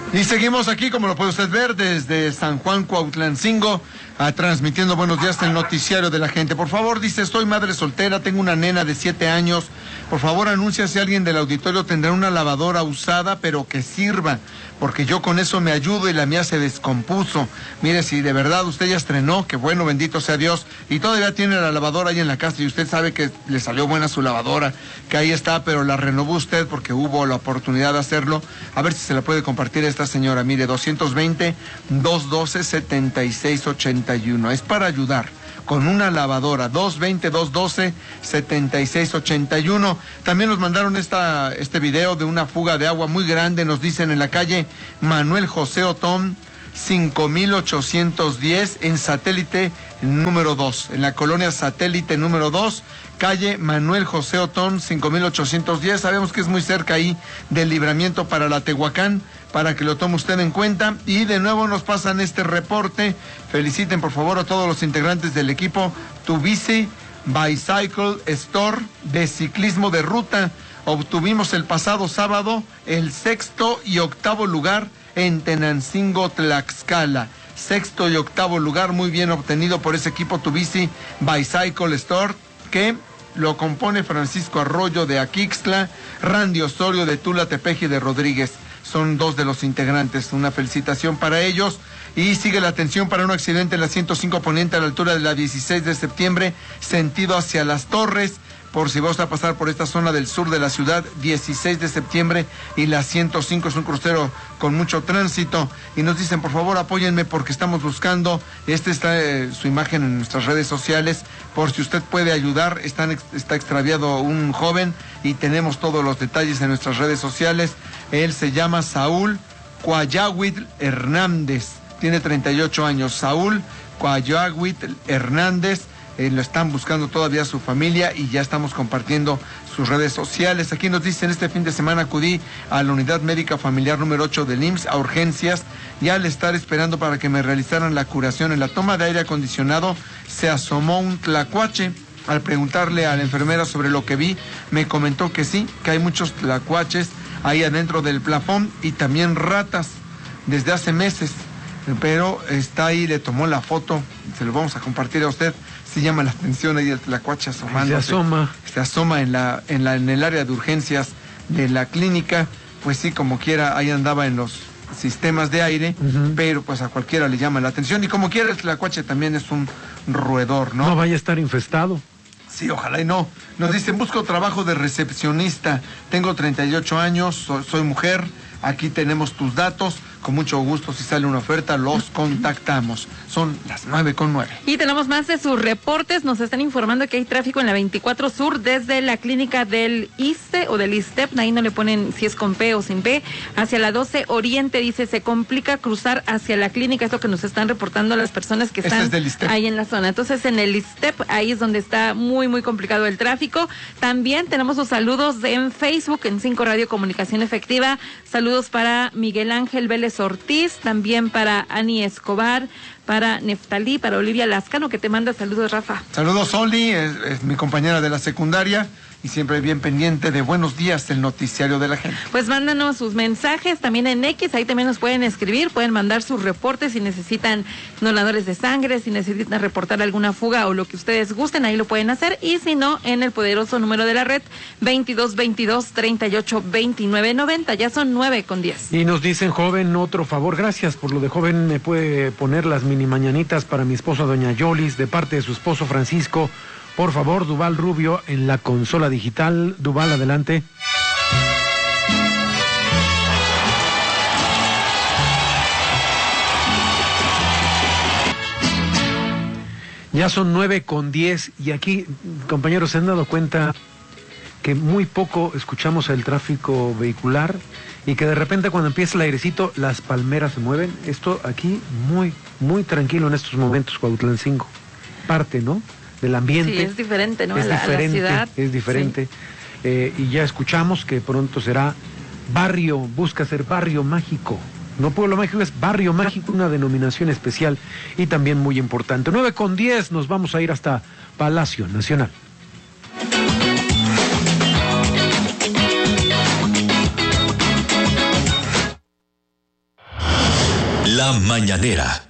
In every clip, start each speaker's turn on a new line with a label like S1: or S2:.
S1: Y seguimos aquí, como lo puede usted ver, desde San Juan Cuautlancingo, transmitiendo buenos días el noticiario de la gente. Por favor, dice, estoy madre soltera, tengo una nena de 7 años. Por favor, anuncia si alguien del auditorio tendrá una lavadora usada, pero que sirva, porque yo con eso me ayudo y la mía se descompuso. Mire, si de verdad usted ya estrenó, que bueno, bendito sea Dios, y todavía tiene la lavadora ahí en la casa y usted sabe que le salió buena su lavadora, que ahí está, pero la renovó usted porque hubo la oportunidad de hacerlo. A ver si se la puede compartir a esta señora. Mire, 220-212-7681. Es para ayudar con una lavadora. 220-212-7681. También nos mandaron este video de una fuga de agua muy grande. Nos dicen en la calle Manuel José Otón 5810 en Satélite número 2, en la colonia Satélite número 2, calle Manuel José Otón 5810. Sabemos que es muy cerca ahí del Libramiento para la Tehuacán, para que lo tome usted en cuenta. Y de nuevo nos pasan este reporte. Feliciten por favor a todos los integrantes del equipo Tu Bici Bicycle Store de ciclismo de ruta. Obtuvimos el pasado sábado el 6º y 8º lugar en Tenancingo, Tlaxcala. 6º y 8º lugar, muy bien obtenido por ese equipo Tu Bici Bicycle Store, que lo compone Francisco Arroyo de Aquixtla, Randy Osorio de Tula, Tepeji de Rodríguez. Son 2 de los integrantes. Una felicitación para ellos. Y sigue la atención para un accidente en la 105 Poniente a la altura de la 16 de septiembre, sentido hacia Las Torres. Por si vas a pasar por esta zona del sur de la ciudad, 16 de septiembre y la 105 es un crucero con mucho tránsito. Y nos dicen, por favor, apóyenme porque estamos buscando, está su imagen en nuestras redes sociales, por si usted puede ayudar. Está extraviado un joven y tenemos todos los detalles en nuestras redes sociales. Él se llama Saúl Cuayahuitl Hernández, tiene 38 años. Saúl Cuayahuitl Hernández. Lo están buscando todavía su familia y ya estamos compartiendo sus redes sociales. Aquí nos dicen, este fin de semana acudí a la unidad médica familiar número 8 del IMSS a urgencias, y al estar esperando para que me realizaran la curación en la toma de aire acondicionado se asomó un tlacuache. Al preguntarle a la enfermera sobre lo que vi, me comentó que sí, que hay muchos tlacuaches ahí adentro del plafón y también ratas desde hace meses. Pero está ahí, le tomó la foto, se lo vamos a compartir a usted. Se llama la atención ahí el tlacuache asomándose. Se asoma en el área de urgencias de la clínica. Pues sí, como quiera, ahí andaba en los sistemas de aire, pero pues a cualquiera le llama la atención. Y como quiera, el tlacuache también es un roedor, ¿no?
S2: No vaya a estar infestado.
S1: Sí, ojalá y no. Nos dicen, busco trabajo de recepcionista. Tengo 38 años, soy mujer. Aquí tenemos tus datos. Con mucho gusto, si sale una oferta, los contactamos. Son las 9:09.
S3: Y tenemos más de sus reportes. Nos están informando que hay tráfico en la 24 Sur desde la clínica del ISTE o del ISTEP. Ahí no le ponen si es con P o sin P. Hacia la 12 Oriente, dice, se complica cruzar hacia la clínica. Esto que nos están reportando las personas que están ahí en la zona. Entonces, en el ISTEP, ahí es donde está muy, muy complicado el tráfico. También tenemos los saludos en Facebook, en 5 Radio Comunicación Efectiva. Saludos para Miguel Ángel Vélez Ortiz, también para Ani Escobar, para Neftalí, para Olivia Lascano, que te manda saludos, Rafa.
S1: Saludos, Oli, es mi compañera de la secundaria y siempre bien pendiente de Buenos Días, el noticiario de la gente.
S3: Pues mándanos sus mensajes también en X, ahí también nos pueden escribir, pueden mandar sus reportes si necesitan donadores de sangre, si necesitan reportar alguna fuga o lo que ustedes gusten, ahí lo pueden hacer, y si no, en el poderoso número de la red, 2222-382990, ya son 9:10.
S2: Y nos dicen, joven, otro favor, gracias por lo de joven, me puede poner las mini mañanitas para mi esposa doña Yolis, de parte de su esposo Francisco. Por favor, Duval Rubio en la consola digital. Duval, adelante. Ya son 9:10 y aquí, compañeros, se han dado cuenta que muy poco escuchamos el tráfico vehicular y que de repente cuando empieza el airecito las palmeras se mueven. Esto aquí muy, muy tranquilo en estos momentos, Cuautlancingo. Parte, ¿no?, del ambiente.
S3: Sí, es diferente, ¿no?
S2: Es diferente,
S3: la ciudad.
S2: es diferente. Sí. Y ya escuchamos que pronto será busca ser barrio mágico. No pueblo mágico, es barrio mágico, una denominación especial y también muy importante. 9:10, nos vamos a ir hasta Palacio Nacional.
S4: La Mañanera.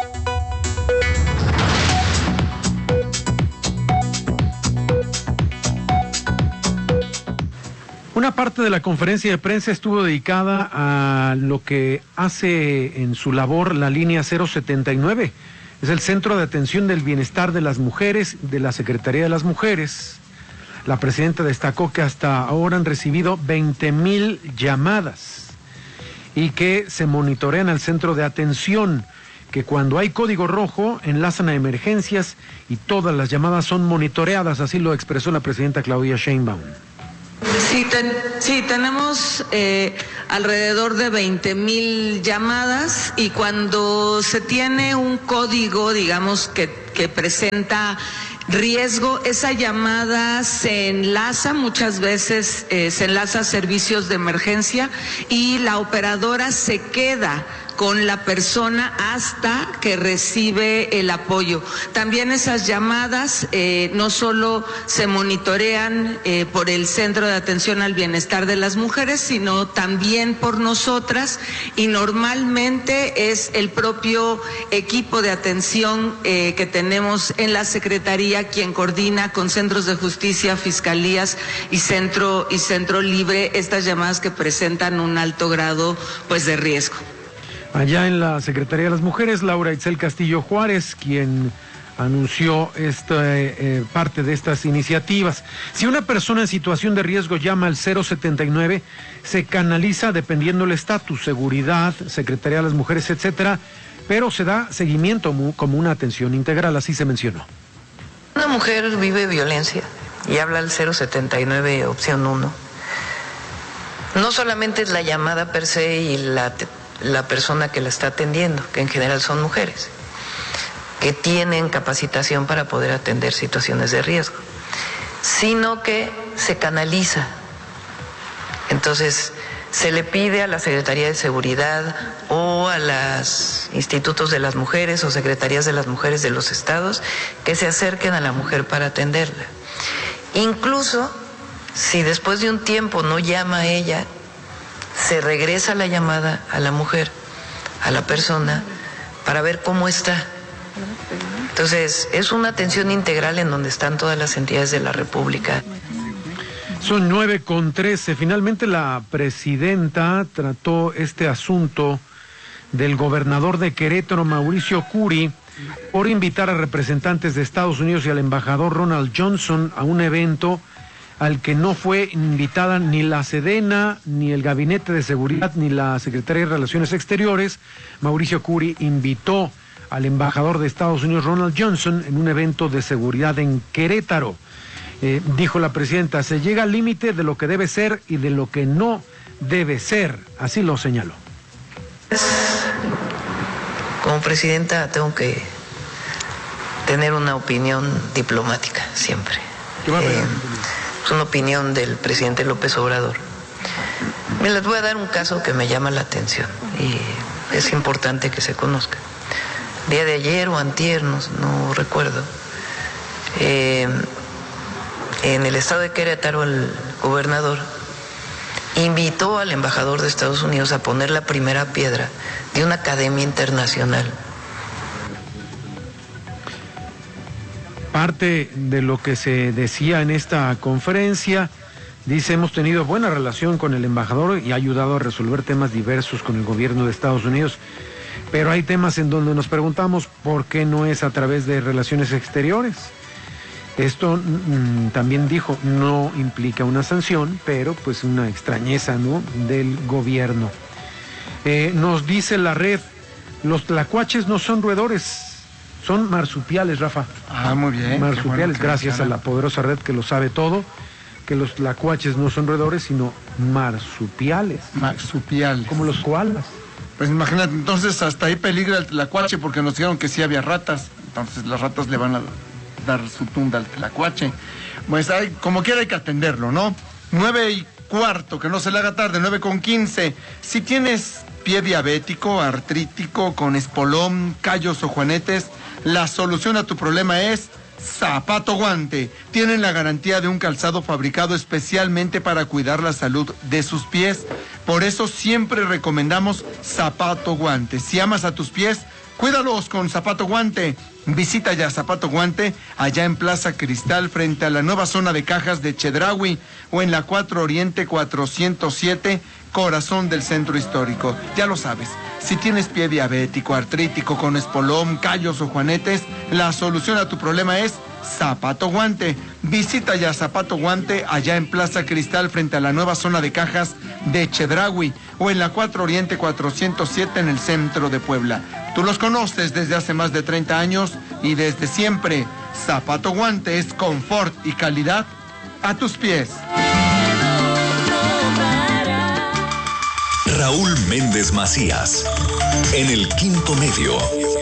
S2: Una parte de la conferencia de prensa estuvo dedicada a lo que hace en su labor la línea 079. Es el Centro de Atención del Bienestar de las Mujeres de la Secretaría de las Mujeres. La presidenta destacó que hasta ahora han recibido 20,000 llamadas y que se monitorean al centro de atención, que cuando hay código rojo enlazan a emergencias y todas las llamadas son monitoreadas, así lo expresó la presidenta Claudia Sheinbaum.
S5: Sí, tenemos alrededor de 20,000 llamadas, y cuando se tiene un código, digamos, que presenta riesgo, esa llamada se enlaza, muchas veces se enlaza a servicios de emergencia, y la operadora se queda con la persona hasta que recibe el apoyo. También esas llamadas no solo se monitorean por el Centro de Atención al Bienestar de las Mujeres, sino también por nosotras, y normalmente es el propio equipo de atención que tenemos en la Secretaría quien coordina con centros de justicia, fiscalías y centro libre estas llamadas que presentan un alto grado de riesgo.
S2: Allá en la Secretaría de las Mujeres, Laura Itzel Castillo Juárez, quien anunció parte de estas iniciativas. Si una persona en situación de riesgo llama al 079, se canaliza dependiendo el estatus, seguridad, Secretaría de las Mujeres, etcétera, pero se da seguimiento como una atención integral, así se mencionó.
S6: Una mujer vive violencia y habla al 079, opción 1. No solamente es la llamada per se y la persona que la está atendiendo, que en general son mujeres, que tienen capacitación para poder atender situaciones de riesgo, sino que se canaliza. Entonces, se le pide a la Secretaría de Seguridad o a los institutos de las mujeres o secretarías de las mujeres de los estados que se acerquen a la mujer para atenderla. Incluso, si después de un tiempo no llama a ella, se regresa la llamada a la mujer, a la persona, para ver cómo está. Entonces, es una atención integral en donde están todas las entidades de la República.
S2: Son 9:13. Finalmente la presidenta trató este asunto del gobernador de Querétaro, Mauricio Curi, por invitar a representantes de Estados Unidos y al embajador Ronald Johnson a un evento al que no fue invitada ni la Sedena, ni el Gabinete de Seguridad, ni la Secretaría de Relaciones Exteriores. Mauricio Curi invitó al embajador de Estados Unidos, Ronald Johnson, en un evento de seguridad en Querétaro. Dijo la presidenta, se llega al límite de lo que debe ser y de lo que no debe ser. Así lo señaló.
S6: Como presidenta tengo que tener una opinión diplomática siempre. Es una opinión del presidente López Obrador. Me les voy a dar un caso que me llama la atención y es importante que se conozca. Día de ayer o antier, no recuerdo, en el estado de Querétaro el gobernador invitó al embajador de Estados Unidos a poner la primera piedra de una academia internacional.
S2: Parte de lo que se decía en esta conferencia, dice, hemos tenido buena relación con el embajador y ha ayudado a resolver temas diversos con el gobierno de Estados Unidos, pero hay temas en donde nos preguntamos por qué no es a través de relaciones exteriores. Esto también dijo, no implica una sanción, pero pues una extrañeza, ¿no?, del gobierno. Nos dice la red, los tlacuaches no son roedores, son marsupiales, Rafa.
S1: Ah, muy bien.
S2: Marsupiales,
S1: Bueno,
S2: gracias a la poderosa red que lo sabe todo, que los tlacuaches no son roedores, sino marsupiales.
S1: Marsupiales.
S2: Como los koalas.
S1: Pues imagínate, entonces hasta ahí peligra el tlacuache, porque nos dijeron que sí había ratas, entonces las ratas le van a dar su tunda al tlacuache. Pues como quiera hay que atenderlo, ¿no? 9:15, que no se le haga tarde, 9:15. Si tienes pie diabético, artrítico, con espolón, callos o juanetes, la solución a tu problema es Zapato Guante. Tienen la garantía de un calzado fabricado especialmente para cuidar la salud de sus pies. Por eso siempre recomendamos Zapato Guante. Si amas a tus pies, cuídalos con Zapato Guante. Visita ya Zapato Guante, allá en Plaza Cristal, frente a la nueva zona de cajas de Chedraui, o en la 4 Oriente 407, corazón del centro histórico. Ya lo sabes, si tienes pie diabético, artrítico, con espolón, callos o juanetes, la solución a tu problema es Zapato Guante. Visita ya Zapato Guante, allá en Plaza Cristal, frente a la nueva zona de cajas de Chedraui, o en la 4 Oriente 407, en el centro de Puebla. Tú los conoces desde hace más de 30 años y desde siempre. Zapato Guante es confort y calidad a tus pies.
S4: Raúl Méndez Macías, en el Quinto Medio.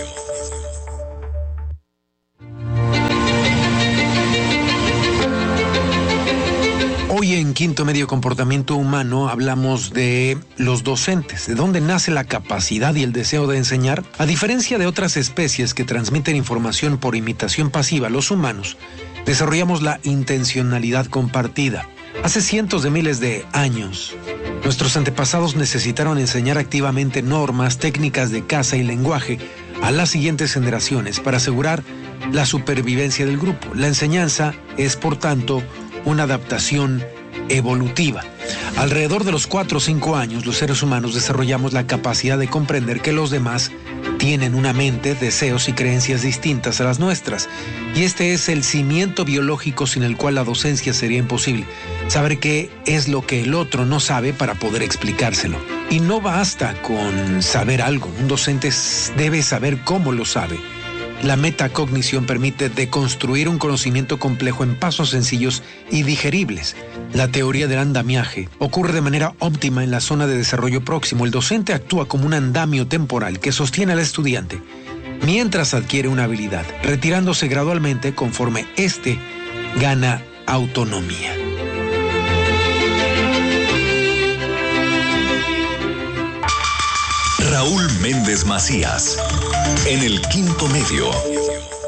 S2: Hoy en Quinto Medio Comportamiento Humano hablamos de los docentes, de dónde nace la capacidad y el deseo de enseñar. A diferencia de otras especies que transmiten información por imitación pasiva, los humanos desarrollamos la intencionalidad compartida. Hace cientos de miles de años, nuestros antepasados necesitaron enseñar activamente normas, técnicas de caza y lenguaje a las siguientes generaciones para asegurar la supervivencia del grupo. La enseñanza es, por tanto, una adaptación evolutiva. Alrededor de los 4 o 5 años, los seres humanos desarrollamos la capacidad de comprender que los demás tienen una mente, deseos y creencias distintas a las nuestras. Y este es el cimiento biológico sin el cual la docencia sería imposible. Saber qué es lo que el otro no sabe para poder explicárselo. Y no basta con saber algo. Un docente debe saber cómo lo sabe. La metacognición permite deconstruir un conocimiento complejo en pasos sencillos y digeribles. La teoría del andamiaje ocurre de manera óptima en la zona de desarrollo próximo. El docente actúa como un andamio temporal que sostiene al estudiante mientras adquiere una habilidad, retirándose gradualmente conforme éste gana autonomía.
S4: Raúl Méndez Macías, en el Quinto Medio.